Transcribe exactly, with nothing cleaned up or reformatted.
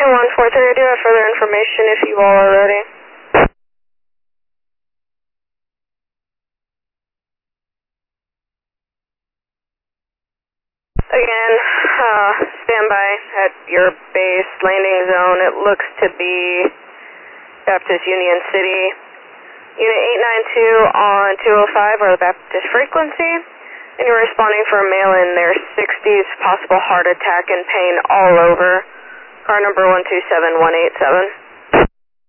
one four three, I do have further information if you all are ready. Again, uh, stand by at your base landing zone. It looks to be Baptist Union City. Unit eight nine two on two oh five are the Baptist frequency, and you're responding for a male in their sixties, possible heart attack and pain all over. Car number one two seven one eight seven.